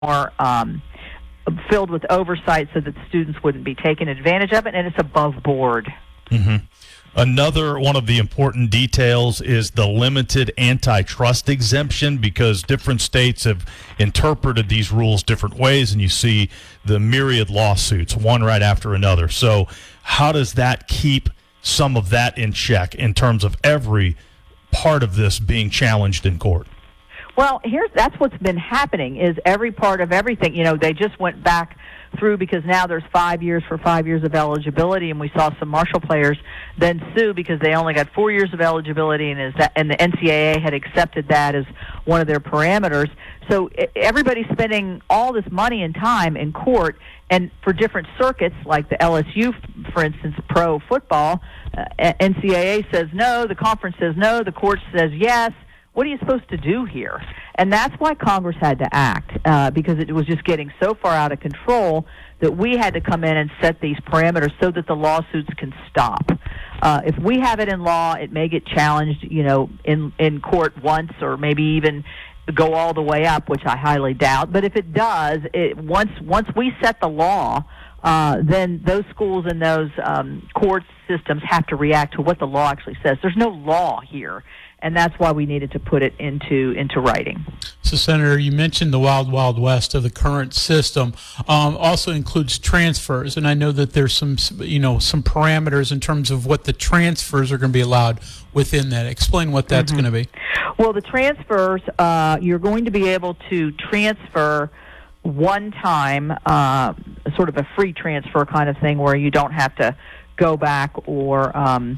more filled with oversight so that students wouldn't be taken advantage of it, and it's above board. Mm-hmm. Another one of the important details is the limited antitrust exemption, because different states have interpreted these rules different ways, and you see the myriad lawsuits, one right after another. So how does that keep some of that in check in terms of every part of this being challenged in court? Well, that's what's been happening, is every part of everything. They just went back through, because now there's 5 years for 5 years of eligibility, and we saw some Marshall players then sue because they only got 4 years of eligibility, and the NCAA had accepted that as one of their parameters. So everybody's spending all this money and time in court, and for different circuits, like the LSU, for instance, pro football, NCAA says no, the conference says no, the court says yes. What are you supposed to do here? And that's why Congress had to act, because it was just getting so far out of control that we had to come in and set these parameters so that the lawsuits can stop. If we have it in law, it may get challenged, in court once, or maybe even go all the way up, which I highly doubt. But if it does, once we set the law, then those schools and those court systems have to react to what the law actually says. There's no law here. And that's why we needed to put it into writing. So, Senator, you mentioned the wild, wild west of the current system. Also includes transfers, and I know that there's some parameters in terms of what the transfers are going to be allowed within that. Explain what that's going to be. Well, the transfers, you're going to be able to transfer one time, sort of a free transfer kind of thing, where you don't have to go back or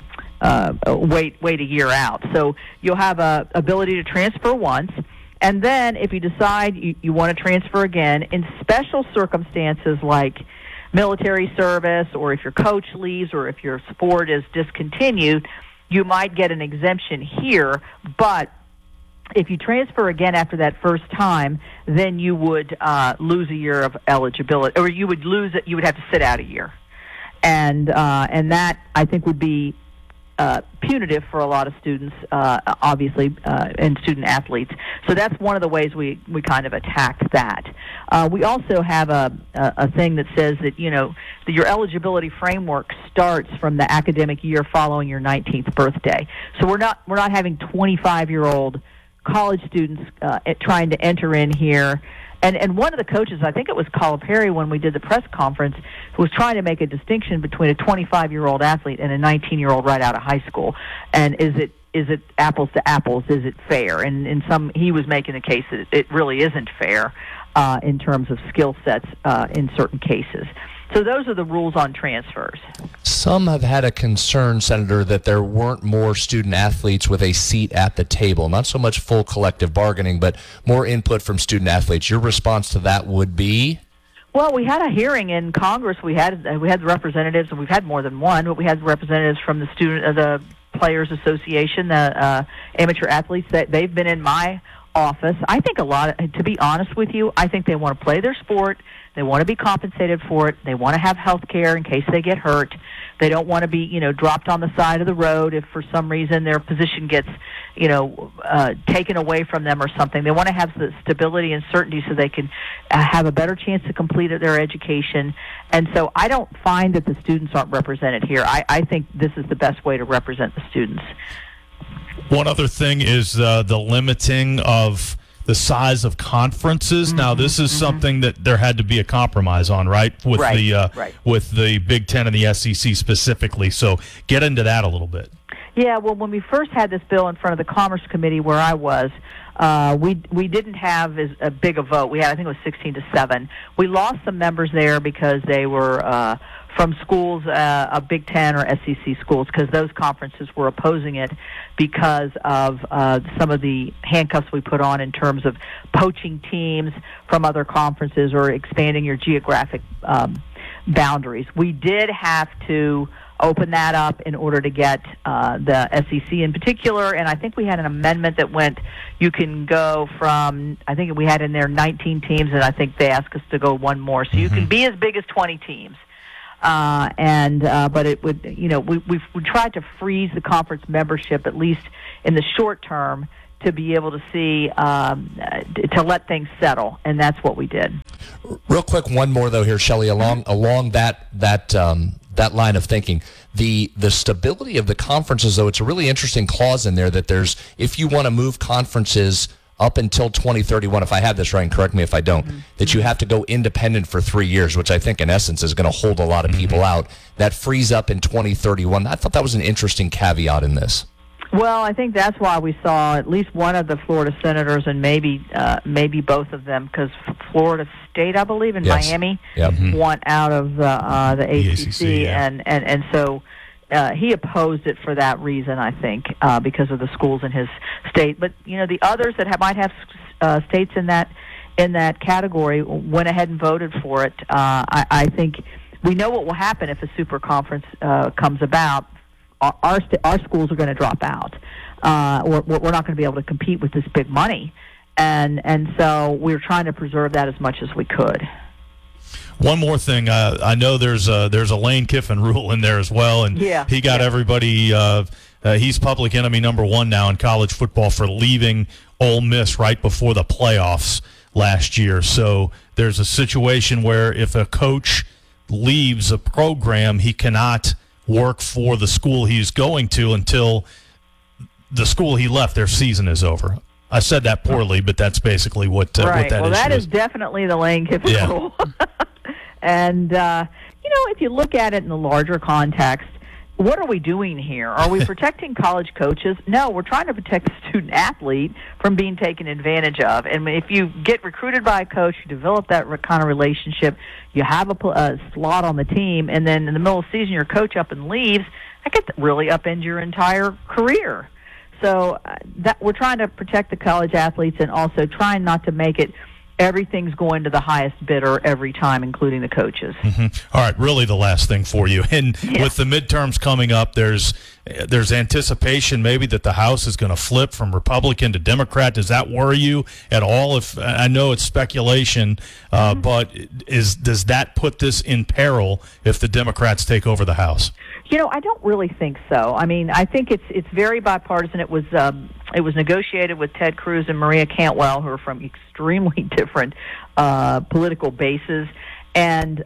wait a year out. So you'll have a ability to transfer once, and then if you decide you want to transfer again, in special circumstances like military service, or if your coach leaves, or if your sport is discontinued, you might get an exemption here. But if you transfer again after that first time, then you would lose a year of eligibility, or you would lose it. You would have to sit out a year, and that, I think, would be punitive for a lot of students, obviously, and student athletes. So that's one of the ways we kind of attacked that. We also have a thing that says that, that your eligibility framework starts from the academic year following your 19th birthday. So we're not having 25-year-old college students trying to enter in here. And one of the coaches, I think it was Calipari, when we did the press conference, was trying to make a distinction between a 25-year-old athlete and a 19-year-old right out of high school. And is it apples to apples? Is it fair? And he was making the case that it really isn't fair in terms of skill sets in certain cases. So those are the rules on transfers. Some have had a concern, Senator, that there weren't more student athletes with a seat at the table. Not so much full collective bargaining, but more input from student athletes. Your response to that would be? Well, we had a hearing in Congress. We had the representatives, and we've had more than one, but we had representatives from the Players Association, the amateur athletes. That they've been in my office. I think to be honest with you, I think they want to play their sport. They want to be compensated for it. They want to have health care in case they get hurt. They don't want to be, dropped on the side of the road if for some reason their position gets, taken away from them or something. They want to have the stability and certainty so they can have a better chance to complete their education. And so I don't find that the students aren't represented here. I think this is the best way to represent the students. One other thing is the limiting of the size of conferences. Now, this is something that there had to be a compromise on, right? With the Big Ten and the SEC specifically. So get into that a little bit. Yeah, well, when we first had this bill in front of the Commerce Committee where I was, we didn't have as a big a vote. We had, I think it was 16-7. We lost some members there because they were from schools, Big Ten or SEC schools, because those conferences were opposing it because of some of the handcuffs we put on in terms of poaching teams from other conferences or expanding your geographic boundaries. We did have to open that up in order to get the SEC in particular, and I think we had an amendment that went, you can go from, I think we had in there 19 teams, and I think they asked us to go one more. So you can be as big as 20 teams. But it would, we tried to freeze the conference membership, at least in the short term, to be able to see to let things settle, and that's what we did. Real quick, one more though here, Shelley, along that line of thinking, the stability of the conferences, though, it's a really interesting clause in there that there's, if you want to move conferences up until 2031, if I have this right, and correct me if I don't, that you have to go independent for 3 years, which I think in essence is going to hold a lot of people out. That frees up in 2031. I thought that was an interesting caveat in this. Well, I think that's why we saw at least one of the Florida senators, and maybe both of them, because Florida State, I believe, and Miami want out of the ACC, and so he opposed it for that reason, I think, because of the schools in his state. But the others that might have states in that category went ahead and voted for it. I think we know what will happen if a super conference comes about. Our schools are going to drop out. We're not going to be able to compete with this big money, and so we're trying to preserve that as much as we could. One more thing, I know there's a Lane Kiffin rule in there as well, and he got everybody. He's public enemy number one now in college football for leaving Ole Miss right before the playoffs last year. So there's a situation where if a coach leaves a program, he cannot work for the school he's going to until the school he left, their season is over. I said that poorly, but that's basically what right. what that well, issue that is is. Definitely the Lane Kiffin rule. And, if you look at it in the larger context, what are we doing here? Are we protecting college coaches? No, we're trying to protect the student athlete from being taken advantage of. And if you get recruited by a coach, you develop that kind of relationship, you have a slot on the team, and then in the middle of the season your coach up and leaves, that could really upend your entire career. So that we're trying to protect the college athletes and also trying not to make it everything's going to the highest bidder every time, including the coaches. All right, really the last thing for you. And with the midterms coming up, there's anticipation maybe that the House is going to flip from Republican to Democrat. Does that worry you at all? If I know it's speculation, but does that put this in peril if the Democrats take over the House? I don't really think so. I mean, I think it's very bipartisan. It was negotiated with Ted Cruz and Maria Cantwell, who are from extremely different political bases, and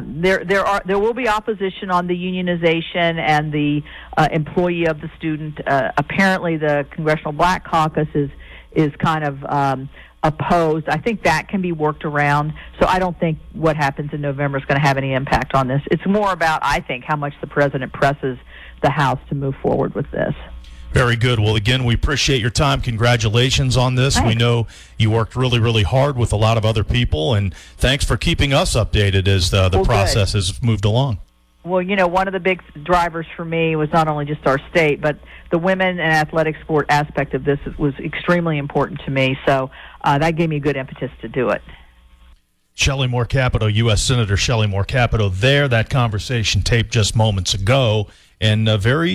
there will be opposition on the unionization and the employee of the student. Apparently, the Congressional Black Caucus is kind of opposed. I think that can be worked around. So I don't think what happens in November is going to have any impact on this. It's more about, I think, how much the president presses the House to move forward with this. Very good. Well, again, we appreciate your time. Congratulations on this. Thanks. We know you worked really, really hard with a lot of other people, and thanks for keeping us updated as the process has moved along. Well, one of the big drivers for me was not only just our state, but the women and athletic sport aspect of this was extremely important to me. So that gave me a good impetus to do it. Shelley Moore Capito, U.S. Senator Shelley Moore Capito there. That conversation taped just moments ago, and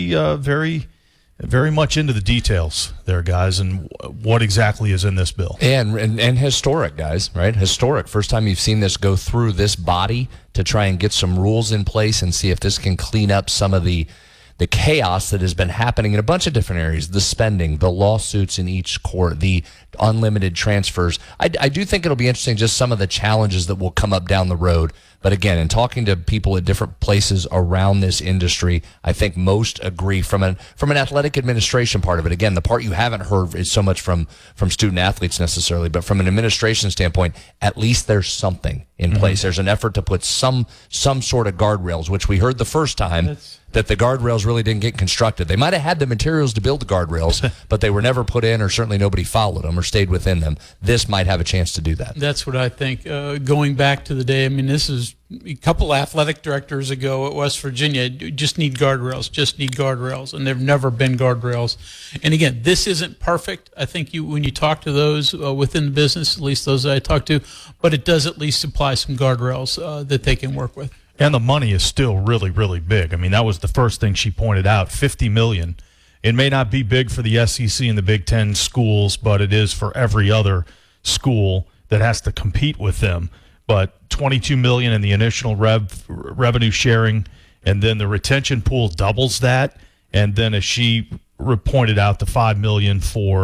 very much into the details there, guys, and what exactly is in this bill. And historic, guys, right? Historic. First time you've seen this go through this body to try and get some rules in place and see if this can clean up some of the chaos that has been happening in a bunch of different areas, the spending, the lawsuits in each court, the unlimited transfers. I do think it'll be interesting, just some of the challenges that will come up down the road. But again, in talking to people at different places around this industry, I think most agree from an athletic administration part of it. Again, the part you haven't heard is so much from student athletes necessarily, but from an administration standpoint, at least there's something in place. There's an effort to put some sort of guardrails, which we heard the first time that the guardrails really didn't get constructed. They might have had the materials to build the guardrails, but they were never put in, or certainly nobody followed them or stayed within them. This might have a chance to do that. That's what I think. Going back to the day, I mean, this is a couple athletic directors ago at West Virginia, just need guardrails, and there have never been guardrails. And again, this isn't perfect. I think when you talk to those within the business, at least those that I talk to, but it does at least apply some guardrails that they can work with. And the money is still really, really big. I mean, that was the first thing she pointed out, $50 million. It may not be big for the SEC and the Big Ten schools, but it is for every other school that has to compete with them. But $22 million in the initial revenue sharing, and then the retention pool doubles that. And then, as she pointed out, the $5 million for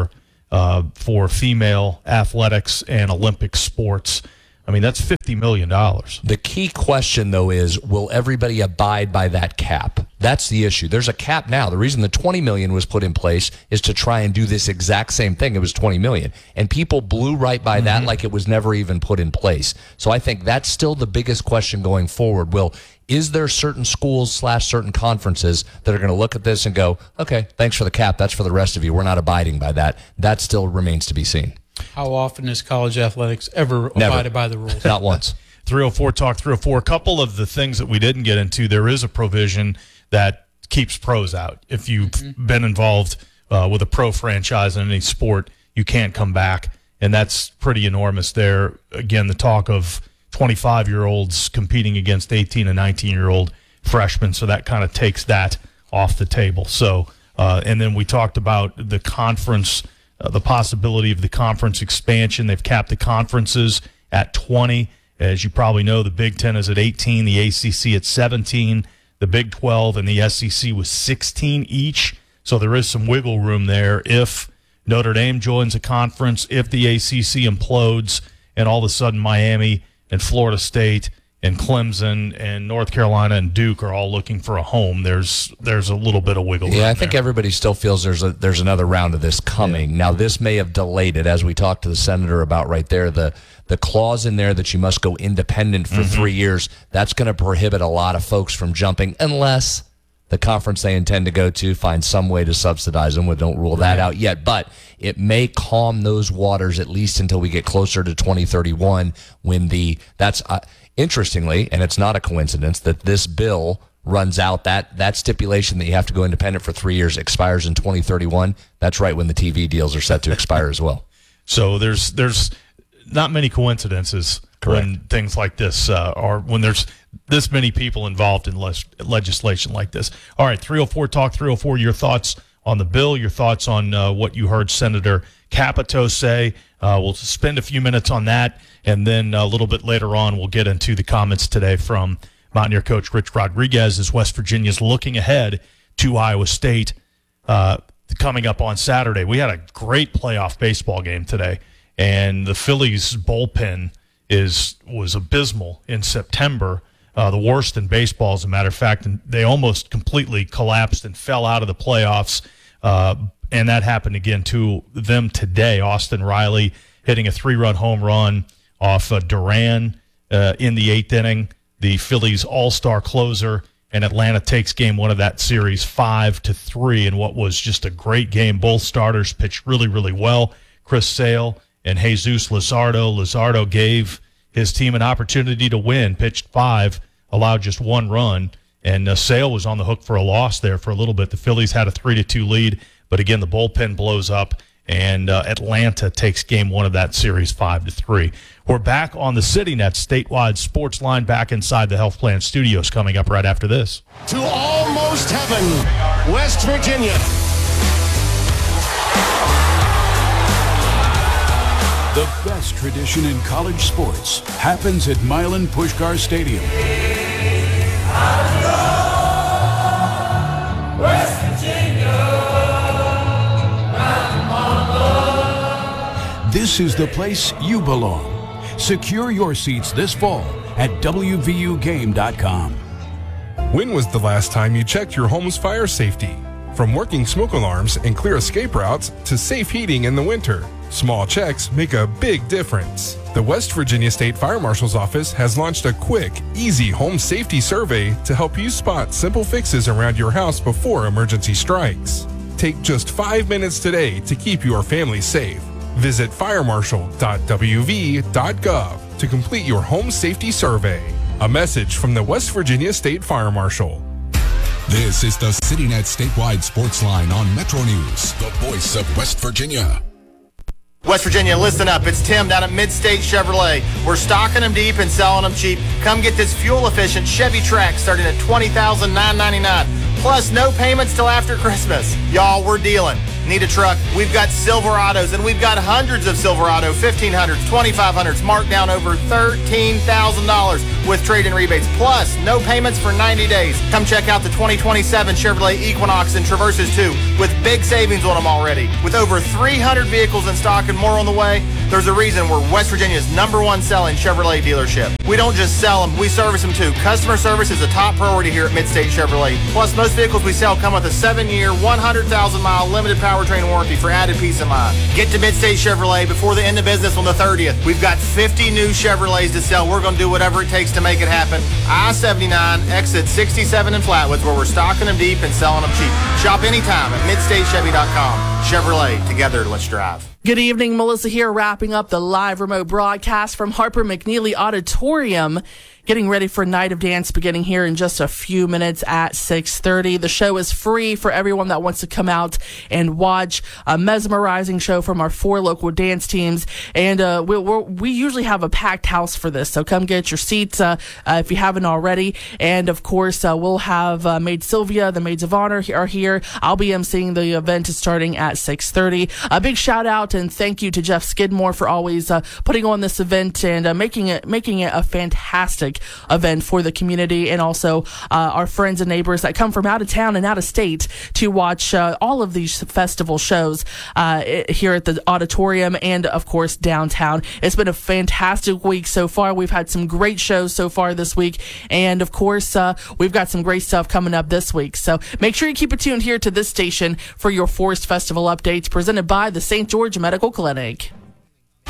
for female athletics and Olympic sports. I mean, that's $50 million. The key question, though, is will everybody abide by that cap? That's the issue. There's a cap now. The reason the $20 million was put in place is to try and do this exact same thing. It was $20 million. And people blew right by that like it was never even put in place. So I think that's still the biggest question going forward. Is there certain schools / certain conferences that are going to look at this and go, okay, thanks for the cap. That's for the rest of you. We're not abiding by that. That still remains to be seen. How often has college athletics ever abided by the rules? Not once. 304 Talk 304. A couple of the things that we didn't get into, there is a provision that keeps pros out. If you've been involved with a pro franchise in any sport, you can't come back, and that's pretty enormous there. Again, the talk of 25-year-olds competing against 18 and 19-year-old freshmen, so that kind of takes that off the table. So, and then we talked about the conference, the possibility of the conference expansion. They've capped the conferences at 20. As you probably know, the Big Ten is at 18, the ACC at 17, the Big 12 and the SEC was 16 each. So there is some wiggle room there if Notre Dame joins a conference, if the ACC implodes, and all of a sudden Miami and Florida State and Clemson and North Carolina and Duke are all looking for a home. There's a little bit of wiggle room. Yeah, I think everybody still feels there's another round of this coming. Yeah. Now, this may have delayed it, as we talked to the senator about right there. The clause in there that you must go independent for 3 years, that's going to prohibit a lot of folks from jumping unless the conference they intend to go to finds some way to subsidize them. We don't rule that out yet, but it may calm those waters at least until we get closer to 2031 when that's interestingly, and it's not a coincidence, that this bill runs out, that stipulation that you have to go independent for 3 years expires in 2031. That's right when the TV deals are set to expire as well. So there's not many coincidences. Correct. When things like this are, when there's this many people involved in legislation like this. All right, 304 Talk 304, your thoughts on the bill, your thoughts on what you heard Senator Capito say. We'll spend a few minutes on that, and then a little bit later on we'll get into the comments today from Mountaineer coach Rich Rodriguez as West Virginia's looking ahead to Iowa State coming up on Saturday. We had a great playoff baseball game today, and the Phillies bullpen was abysmal in September, the worst in baseball, as a matter of fact, and they almost completely collapsed and fell out of the playoffs, and that happened again to them today. Austin Riley hitting a 3-run home run off Duran in the 8th inning, the Phillies all-star closer, and Atlanta takes game 1 of that series 5-3 in what was just a great game. Both starters pitched really, really well. Chris Sale and Jesus Luzardo. Luzardo gave his team an opportunity to win, pitched 5, allowed just 1 run, and Sale was on the hook for a loss there for a little bit. The Phillies had a 3-2 lead, but again, the bullpen blows up, and Atlanta takes game 1 of that series 5-3. We're back on the CityNet statewide sports line, back inside the Health Plan Studios, coming up right after this. To almost heaven, West Virginia. The best tradition in college sports happens at Milan Puskar Stadium. West Virginia. This is the place you belong. Secure your seats this fall at WVUGame.com. When was the last time you checked your home's fire safety? From working smoke alarms and clear escape routes to safe heating in the winter, small checks make a big difference. The West Virginia State Fire Marshal's Office has launched a quick, easy home safety survey to help you spot simple fixes around your house before emergency strikes. Take just 5 minutes today to keep your family safe. Visit firemarshal.wv.gov to complete your home safety survey. A message from the West Virginia State Fire Marshal. This is the CityNet statewide sports line on Metro News, the voice of West Virginia. West Virginia, listen up. It's Tim down at Mid-State Chevrolet. We're stocking them deep and selling them cheap. Come get this fuel-efficient Chevy Trax starting at $20,999. Plus, no payments till after Christmas. Y'all, we're dealing. Need a truck? We've got Silverados, and we've got hundreds of Silverado 1500s, 2500s, marked down over $13,000 with trade-in rebates, plus no payments for 90 days. Come check out the 2027 Chevrolet Equinox and Traverses 2 with big savings on them already. With over 300 vehicles in stock and more on the way, there's a reason we're West Virginia's #1 selling Chevrolet dealership. We don't just sell them, we service them too. Customer service is a top priority here at Midstate Chevrolet. Plus, most vehicles we sell come with a 7-year, 100,000-mile limited powertrain warranty for added peace of mind. Get to Midstate Chevrolet before the end of business on the 30th. We've got 50 new Chevrolets to sell. We're going to do whatever it takes to make it happen. I-79, exit 67 in Flatwoods, where we're stocking them deep and selling them cheap. Shop anytime at MidstateChevy.com. Chevrolet, together, let's drive. Good evening, Melissa here, wrapping up the live remote broadcast from Harper McNeely Auditorium. Getting ready for Night of Dance beginning here in just a few minutes at 6:30. The show is free for everyone that wants to come out and watch a mesmerizing show from our 4 local dance teams. And we usually have a packed house for this, so come get your seats if you haven't already. And of course, we'll have Maid Sylvia, the Maids of Honor are here. I'll be emceeing the event starting at 6:30. A big shout out and thank you to Jeff Skidmore for always putting on this event and making it a fantastic event for the community, and also our friends and neighbors that come from out of town and out of state to watch all of these festival shows here at the auditorium and of course downtown. It's been a fantastic week so far. We've had some great shows so far this week, and of course we've got some great stuff coming up this week. So make sure you keep it tuned here to this station for your Forest Festival updates presented by the St. George Medical Clinic.